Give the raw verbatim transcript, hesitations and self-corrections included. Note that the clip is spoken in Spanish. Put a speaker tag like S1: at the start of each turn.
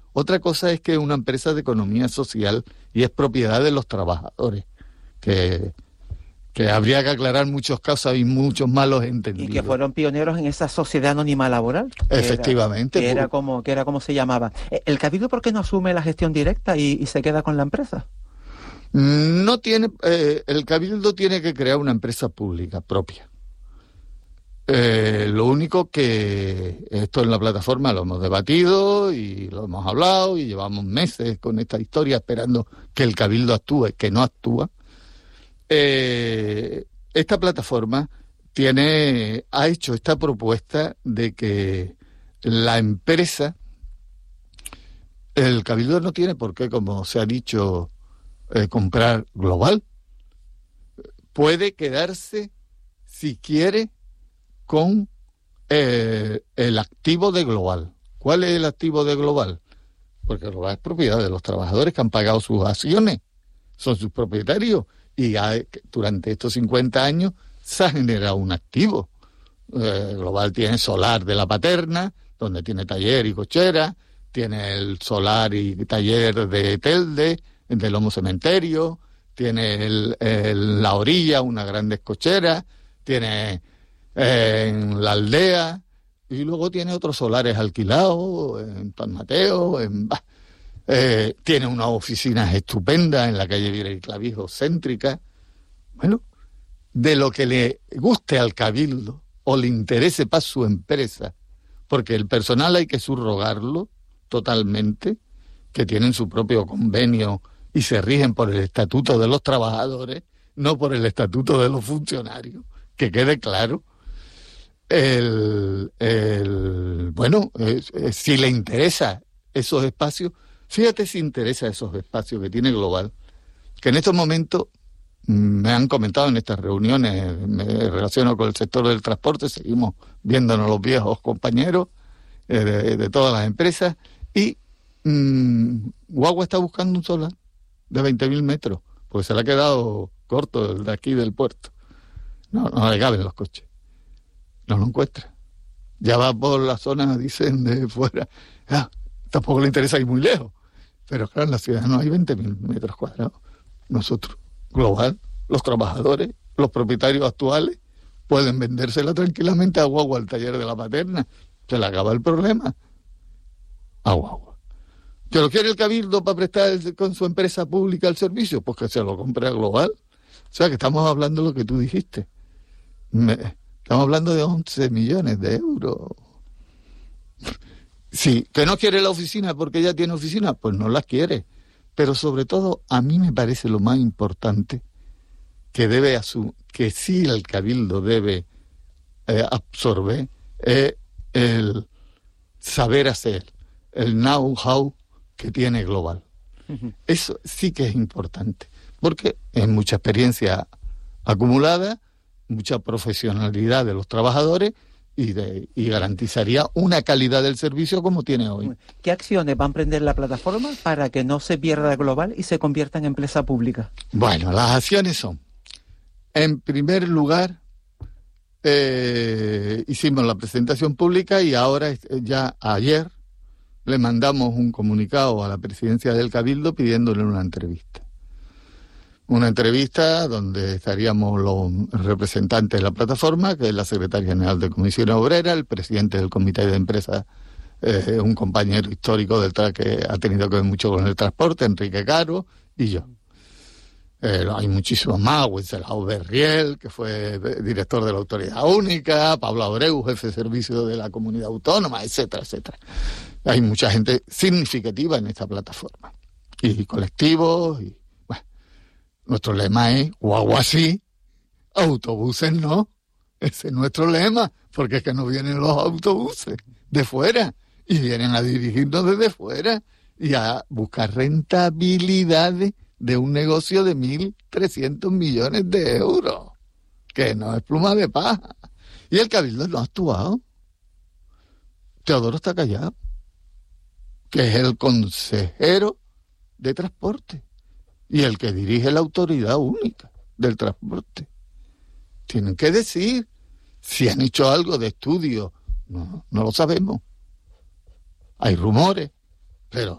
S1: Otra cosa es que es una empresa de economía social y es propiedad de los trabajadores, que, que habría que aclarar muchos casos y muchos malos entendidos.
S2: Y que fueron pioneros en esa sociedad anónima laboral.
S1: Efectivamente.
S2: Que era, que era, como, que era como se llamaba. ¿El Cabildo por qué no asume la gestión directa y, y se queda con la empresa?
S1: No tiene, eh, el Cabildo tiene que crear una empresa pública propia. Eh, lo único que esto en la plataforma lo hemos debatido y lo hemos hablado y llevamos meses con esta historia esperando que el Cabildo actúe, que no actúa. Eh, esta plataforma tiene, ha hecho esta propuesta de que la empresa, el Cabildo no tiene por qué, como se ha dicho, eh, comprar Global. Puede quedarse, si quiere, con eh, el activo de Global. ¿Cuál es el activo de Global? Porque Global es propiedad de los trabajadores que han pagado sus acciones, son sus propietarios, y hay, durante estos cincuenta años se ha generado un activo. Eh, Global tiene solar de la Paterna, donde tiene taller y cochera, tiene el solar y taller de Telde, de Lomo Cementerio, tiene el, el, la orilla, una grandes cocheras, tiene en la aldea, y luego tiene otros solares alquilados en San Mateo, en, eh, tiene unas oficinas estupendas en la calle Viera y Clavijo, céntrica. Bueno, de lo que le guste al Cabildo o le interese para su empresa, porque el personal hay que subrogarlo totalmente, que tienen su propio convenio y se rigen por el estatuto de los trabajadores, no por el estatuto de los funcionarios, que quede claro. El, el bueno, eh, eh, si le interesa esos espacios, fíjate si interesa esos espacios que tiene Global, que en estos momentos me han comentado en estas reuniones, me relaciono con el sector del transporte, seguimos viéndonos los viejos compañeros eh, de, de todas las empresas, y mmm, Guagua está buscando un solar de veinte mil metros, porque se le ha quedado corto el de aquí del puerto, no, no le caben los coches. No lo encuentra. Ya va por la zona, dicen, de fuera. Ah, tampoco le interesa ir muy lejos. Pero claro, en la ciudad no hay veinte mil metros cuadrados. Nosotros, Global, los trabajadores, los propietarios actuales, pueden vendérsela tranquilamente a Guagua, al taller de la Paterna. Se le acaba el problema. A Guagua. ¿Que lo quiere el Cabildo para prestar el, con su empresa pública el servicio? Pues que se lo compre a Global. O sea, que estamos hablando de lo que tú dijiste. Me... Estamos hablando de once millones de euros. Sí, que no quiere la oficina porque ya tiene oficina, pues no la quiere. Pero sobre todo, a mí me parece lo más importante que debe asumir, que sí el Cabildo debe eh, absorber, es el saber hacer, el know-how que tiene Global. Uh-huh. Eso sí que es importante, porque es mucha experiencia acumulada, mucha profesionalidad de los trabajadores y, de, y garantizaría una calidad del servicio como tiene hoy.
S2: ¿Qué acciones va a emprender la plataforma para que no se pierda Global y se convierta en empresa pública?
S1: Bueno, las acciones son, en primer lugar, eh, hicimos la presentación pública y ahora, ya ayer, le mandamos un comunicado a la presidencia del Cabildo pidiéndole una entrevista. Una entrevista donde estaríamos los representantes de la plataforma, que es la secretaria general de Comisiones Obreras, el presidente del comité de empresas, eh, un compañero histórico del tra- que ha tenido que ver mucho con el transporte, Enrique Caro, y yo. Eh, hay muchísimos más, Wenceslao Berriel, que fue director de la Autoridad Única, Pablo Abreu, jefe de servicio de la Comunidad Autónoma, etcétera, etcétera. Hay mucha gente significativa en esta plataforma. Y colectivos, y nuestro lema es guagua sí, autobuses no. Ese es nuestro lema, porque es que no vienen los autobuses de fuera y vienen a dirigirnos desde fuera y a buscar rentabilidades de un negocio de mil trescientos millones de euros, que no es pluma de paja. Y el Cabildo no ha actuado. Teodoro está callado, que es el consejero de transporte y el que dirige la Autoridad Única del Transporte. Tienen que decir si han hecho algo de estudio. No, no lo sabemos. Hay rumores, pero